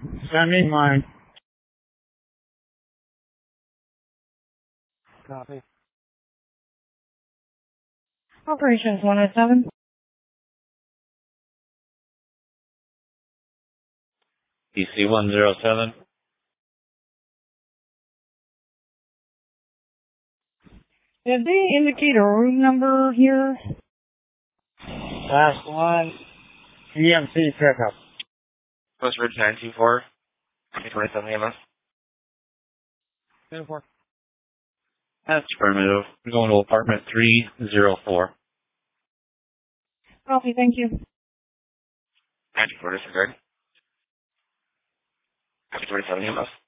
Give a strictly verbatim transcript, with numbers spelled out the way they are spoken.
Send me mine. Copy. Operations one oh seven. D C one oh seven. Did they indicate a room number here? Last one. E M C pickup. Post Ridge nine two four. twenty-seven A M S. ten four. That's affirmative. We're going to apartment three oh four. Copy, thank you. nine two four disregard. twenty-seven A M S.